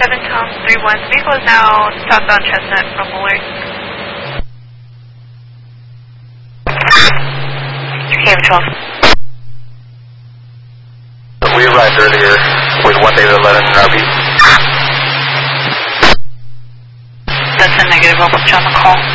7 Tom 31. Vehicle is now southbound Chestnut from Willard. KM12. We arrived earlier with 1 David 11 RV. That's a negative. I'll put you on the call.